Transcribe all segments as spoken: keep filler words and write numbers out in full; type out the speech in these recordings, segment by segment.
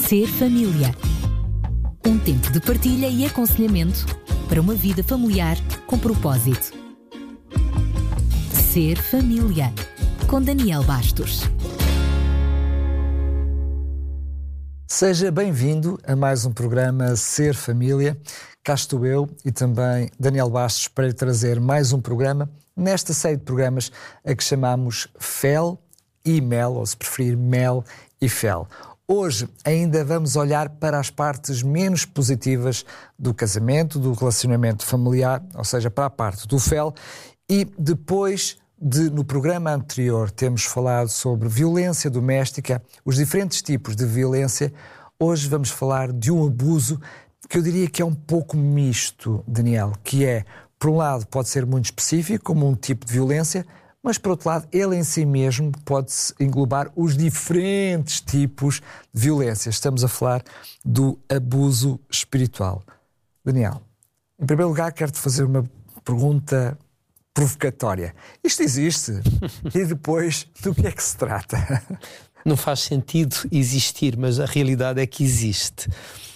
Ser família. Um tempo de partilha e aconselhamento para uma vida familiar com propósito. Ser família. Com Daniel Bastos. Seja bem-vindo a mais um programa Ser Família. Cá estou eu e também Daniel Bastos para lhe trazer mais um programa nesta série de programas a que chamamos Fel e Mel, ou se preferir Mel e Fel. Hoje ainda vamos olhar para as partes menos positivas do casamento, do relacionamento familiar, ou seja, para a parte do Fel, e depois de, no programa anterior, termos falado sobre violência doméstica, os diferentes tipos de violência. Hoje vamos falar de um abuso que eu diria que é um pouco misto, Daniel, que é, por um lado, pode ser muito específico, como um tipo de violência, mas, por outro lado, ele em si mesmo pode-se englobar os diferentes tipos de violência. Estamos a falar do abuso espiritual. Daniel, em primeiro lugar, quero-te fazer uma pergunta provocatória. Isto existe? E depois, do que é que se trata? Não faz sentido existir, mas a realidade é que existe.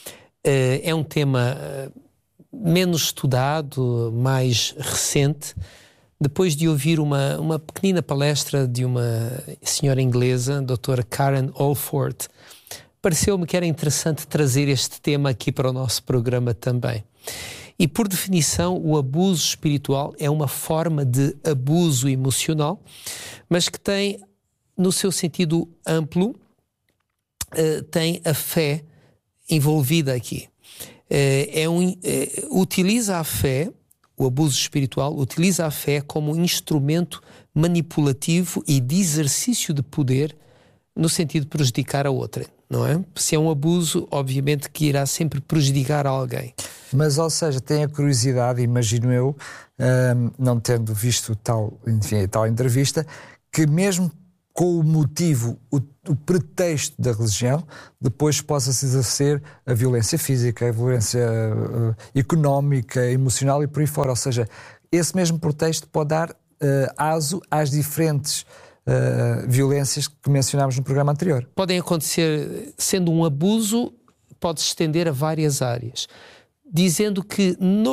É um tema menos estudado, mais recente. Depois de ouvir uma, uma pequenina palestra de uma senhora inglesa, a doutora Karen Alford, pareceu-me que era interessante trazer este tema aqui para o nosso programa também. E, por definição, o abuso espiritual é uma forma de abuso emocional, mas que tem, no seu sentido amplo, uh, tem a fé envolvida aqui. Uh, é um, uh, utiliza a fé, o abuso espiritual, utiliza a fé como um instrumento manipulativo e de exercício de poder no sentido de prejudicar a outra, não é? Se é um abuso, obviamente que irá sempre prejudicar alguém. Mas, ou seja, tem a curiosidade, imagino eu, hum, não tendo visto tal, enfim, tal entrevista, que mesmo com o motivo, o, o pretexto da religião, depois possa-se exercer a violência física, a violência uh, económica, emocional e por aí fora. Ou seja, esse mesmo pretexto pode dar uh, aso às diferentes uh, violências que mencionámos no programa anterior. Podem acontecer, sendo um abuso, pode se estender a várias áreas. Dizendo que